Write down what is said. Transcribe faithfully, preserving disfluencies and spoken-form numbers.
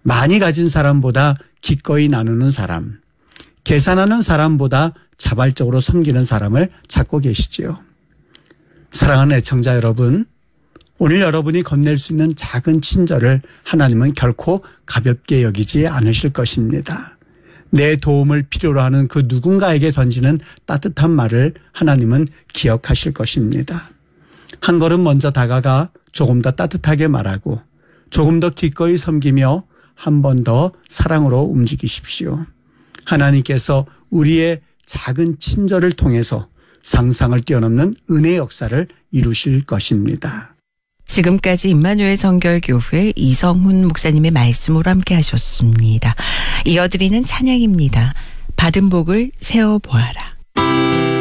많이 가진 사람보다 기꺼이 나누는 사람, 계산하는 사람보다 자발적으로 섬기는 사람을 찾고 계시지요. 사랑하는 애청자 여러분, 오늘 여러분이 건넬 수 있는 작은 친절을 하나님은 결코 가볍게 여기지 않으실 것입니다. 내 도움을 필요로 하는 그 누군가에게 던지는 따뜻한 말을 하나님은 기억하실 것입니다. 한 걸음 먼저 다가가 조금 더 따뜻하게 말하고 조금 더 기꺼이 섬기며 한 번 더 사랑으로 움직이십시오. 하나님께서 우리의 작은 친절을 통해서 상상을 뛰어넘는 은혜의 역사를 이루실 것입니다. 지금까지 임마누엘 성결교회 이성훈 목사님의 말씀으로 함께 하셨습니다. 이어드리는 찬양입니다. 받은 복을 세어보아라.